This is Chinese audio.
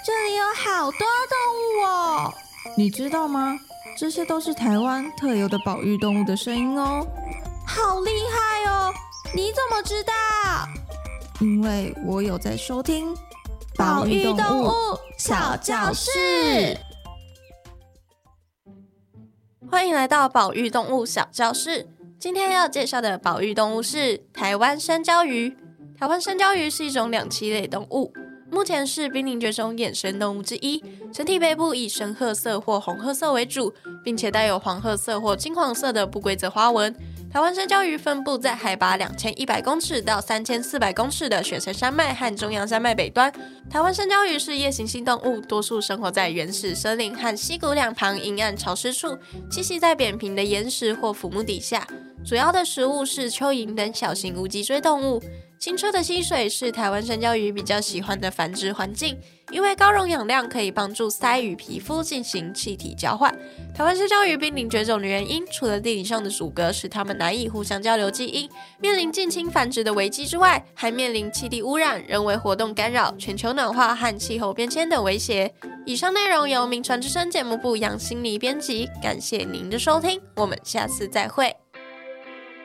这里有好多动物哦！ 你知道吗？这些都是台湾特有的保育动物的声音哦。 好厉害哦！你怎么知道？ 因为我有在收听保育动物小教室。欢迎来到保育动物小教室。今天要介绍的保育动物是台湾山椒鱼。台湾山椒鱼是一种两栖类动物，目前是濒临绝种野生动物之一。整体背部以深褐色或红褐色为主，并且带有黄褐色或金黄色的不规则花纹。台湾山椒鱼分布在海拔2100公尺到3400公尺的雪山山脉和中央山脉北端。台湾山椒鱼是夜行性动物，多数生活在原始森林和溪谷两旁阴暗潮湿处，栖息在扁平的岩石或浮木底下。主要的食物是蚯蚓等小型无脊椎动物。清澈的溪水是台湾山椒鱼比较喜欢的繁殖环境，因为高容氧量可以帮助鳃与皮肤进行气体交换。台湾山椒鱼濒临绝种的原因，除了地理上的阻隔使它们难以互相交流基因，面临近亲繁殖的危机之外，还面临气体污染、人为活动干扰、全球暖化和气候变迁等威胁。以上内容由名传之声节目部杨心妮编辑，感谢您的收听，我们下次再会。